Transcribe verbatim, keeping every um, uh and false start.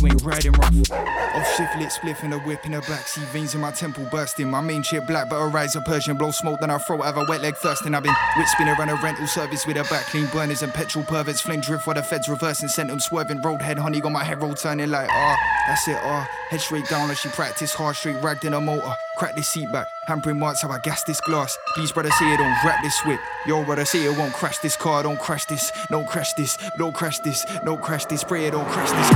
you ain't riding rough. Off shift, lit spliff in a whip in a backseat, veins in my temple bursting. My main shit black, but her eyes are Persian. Blow smoke, then I throw it, have a wet leg thirsting. I've been whip spinner around a rental service with a back clean burners and petrol perverts. Flame drift while the feds reversing, sent them swerving. Roadhead honey got my head roll turning like ah, that's it ah. Head straight down as she practice hard, straight ragged in a motor. Crack this seat back, hampering marks how I gas this glass. These brothers say it don't wrap this whip. Yo brother say it won't crash this car, don't crash this, don't crash this, don't crash this, don't crash this, pray it don't crash this.